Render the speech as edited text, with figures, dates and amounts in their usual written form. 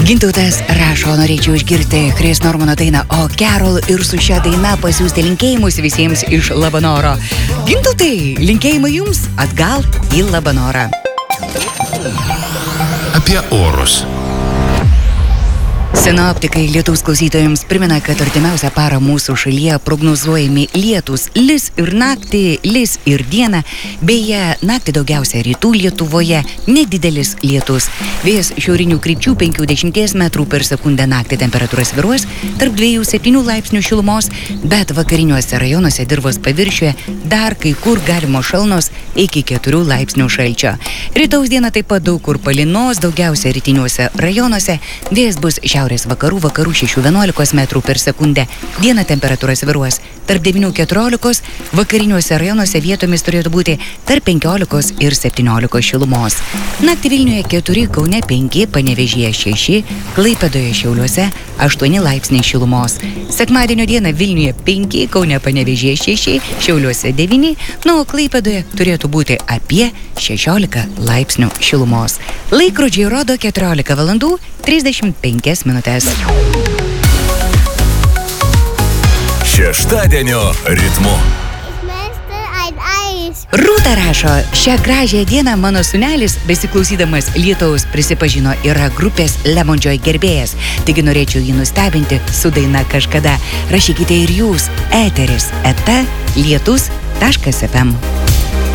Gintautas rašo, norėčiau išgirti Chris Normano dainą O Carol ir su šia daina pasiųsti linkėjimus visiems iš Labanoro. Gintautai, linkėjimai jums atgal į Labanorą. Apie orus. Sinoptikai lietaus klausytojams primena, kad artimiausią parą mūsų šalyje prognozuojami lietus, lis ir naktį, lis ir dieną. Beje, naktį daugiausia rytų Lietuvoje, nedidelis lietus. Vėjas šiaurinių krypčių 50 metrų per sekundę naktį, temperatūra svyruos tarp 2-7 laipsnių šilumos, bet vakariniuose rajonuose dirvos paviršiuje dar kai kur galimo šalnos iki 4 laipsnių šalčio. Rytaus dieną taip pat daug kur palynos, daugiausia rytiniuose rajonuose. Vėjas bus šiaurės vakarų 6-11 metrų per sekundę. Dieną temperatūra svyruos tarp 9-14, vakariniuose rajonuose vietomis turėtų būti tarp 15 ir 17 šilumos. Naktį Vilniuje 4, Kaune 5, Panevėžyje 6, Klaipėdoje Šiauliuose 8 laipsniai šilumos. Sekmadienio dieną Vilniuje 5, Kaune Panevėžyje 6, Šiauliuose 9, o Klaipėdoje turėtų būti apie 16 laipsnių šilumos. Laikrodžiai rodo 14 valandų 35 minutės. Šeštadienio ritmu. Rūta rašo, šią gražią dieną mano sūnelis, besiklausydamas lietaus, prisipažino, yra grupės Lemon Joy gerbėjas. Taigi norėčiau jį nustebinti su daina kažkada. Rašykite ir jūs, eteris @lietus.fm.